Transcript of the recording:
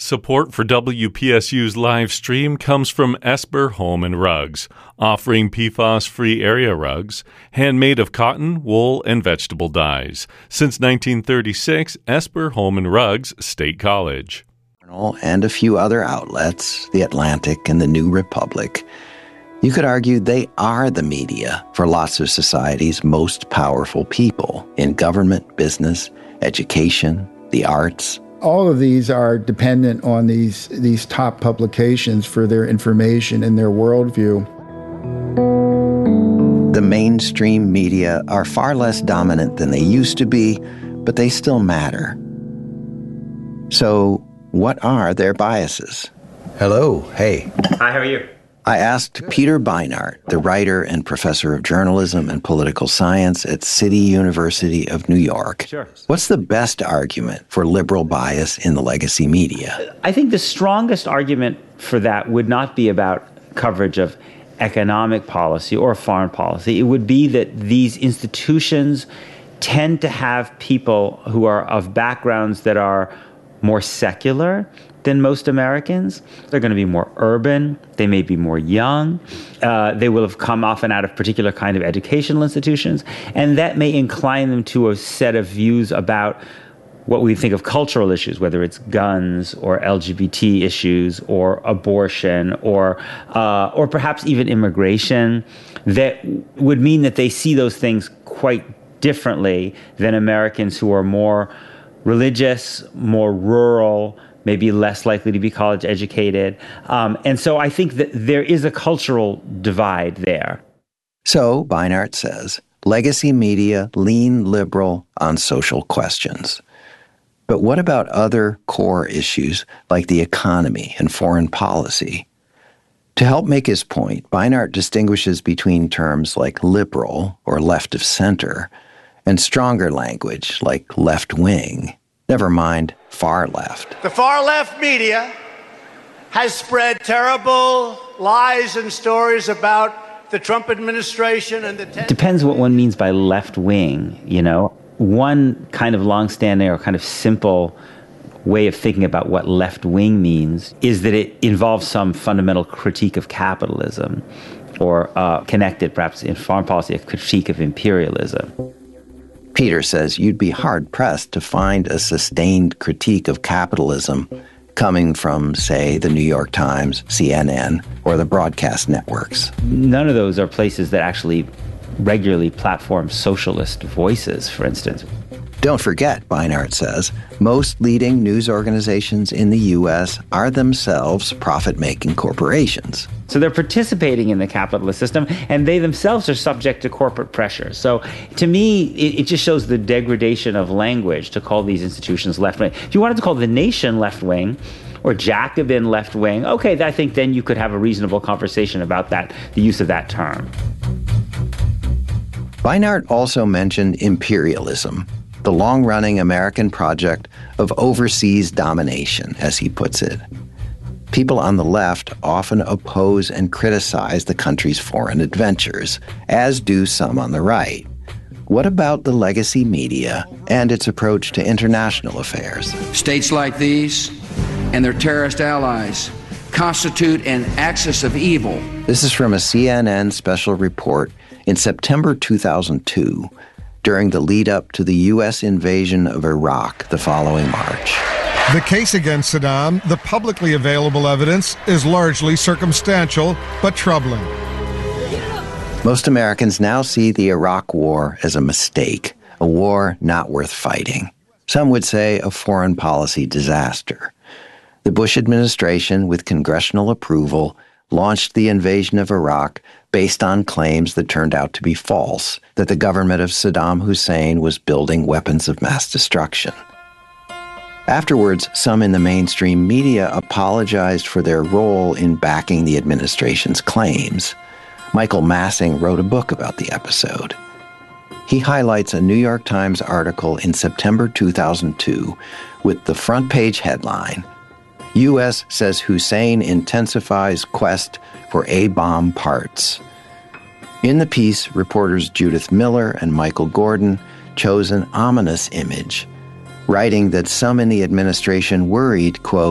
Support for WPSU's live stream comes from Esper Home and Rugs, offering PFAS-free area rugs, handmade of cotton, wool, and vegetable dyes. Since 1936, Esper Home and Rugs, State College. And a few other outlets, The Atlantic and The New Republic. You could argue they are the media for lots of society's most powerful people in government, business, education, the arts. All of these are dependent on these top publications for their information and their worldview. The mainstream media are far less dominant than they used to be, but they still matter. So, what are their biases? Hello, hey. Hi, how are you? I asked Peter Beinart, the writer and professor of journalism and political science at City University of New York. Sure. What's the best argument for liberal bias in the legacy media? I think the strongest argument for that would not be about coverage of economic policy or foreign policy. It would be that these institutions tend to have people who are of backgrounds that are more secular than most Americans. They're going to be more urban. They may be more young. They will have come often out of particular kind of educational institutions. And that may incline them to a set of views about what we think of cultural issues, whether it's guns or LGBT issues or abortion or perhaps even immigration, that would mean that they see those things quite differently than Americans who are more religious, more rural, maybe less likely to be college educated. And so I think that there is a cultural divide there. So, Beinart says, legacy media lean liberal on social questions. But what about other core issues like the economy and foreign policy? To help make his point, Beinart distinguishes between terms like liberal or left of center and stronger language like left-wing. Never mind far left. The far left media has spread terrible lies and stories about the Trump administration and the... Depends what one means by left wing, you know. One kind of longstanding or kind of simple way of thinking about what left wing means is that it involves some fundamental critique of capitalism or connected perhaps in foreign policy, a critique of imperialism. Peter says you'd be hard-pressed to find a sustained critique of capitalism coming from, say, the New York Times, CNN, or the broadcast networks. None of those are places that actually regularly platform socialist voices, for instance. Don't forget, Beinart says, most leading news organizations in the U.S. are themselves profit-making corporations. So they're participating in the capitalist system, and they themselves are subject to corporate pressure. So to me, it just shows the degradation of language to call these institutions left-wing. If you wanted to call the nation left-wing or Jacobin left-wing, okay, I think then you could have a reasonable conversation about that, the use of that term. Beinart also mentioned imperialism, the long-running American project of overseas domination, as he puts it. People on the left often oppose and criticize the country's foreign adventures, as do some on the right. What about the legacy media and its approach to international affairs? States like these and their terrorist allies constitute an axis of evil. This is from a CNN special report in September 2002, during the lead-up to the U.S. invasion of Iraq the following March. The case against Saddam, the publicly available evidence, is largely circumstantial, but troubling. Most Americans now see the Iraq War as a mistake, a war not worth fighting. Some would say a foreign policy disaster. The Bush administration, with congressional approval, launched the invasion of Iraq based on claims that turned out to be false, that the government of Saddam Hussein was building weapons of mass destruction. Afterwards, some in the mainstream media apologized for their role in backing the administration's claims. Michael Massing wrote a book about the episode. He highlights a New York Times article in September 2002 with the front page headline, U.S. says Hussein intensifies quest for A-bomb parts. In the piece, reporters Judith Miller and Michael Gordon chose an ominous image, writing that some in the administration worried, quote,